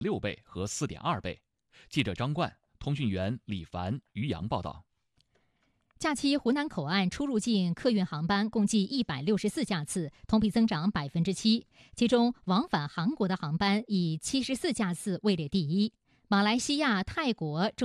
6倍和4.2倍。记者张冠、通讯员李凡、于洋报道。 假期湖南口岸出入境客运航班共计164架次，同比增长7%。其中，往返韩国的航班以74架次位列第一。马来西亚、泰国